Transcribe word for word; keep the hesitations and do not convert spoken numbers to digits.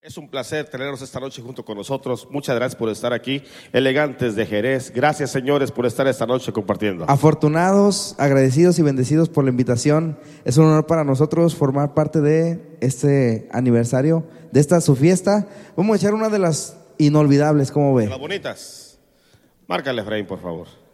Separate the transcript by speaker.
Speaker 1: Es un placer tenerlos esta noche junto con nosotros. Muchas gracias por estar aquí. Elegantes de Jerez. Gracias, señores, por estar esta noche compartiendo.
Speaker 2: Afortunados, agradecidos y bendecidos por la invitación. Es un honor para nosotros formar parte de este aniversario, de esta su fiesta. Vamos a echar una de las inolvidables, ¿cómo ve?
Speaker 1: De las bonitas. Márcale, Efraín, por favor.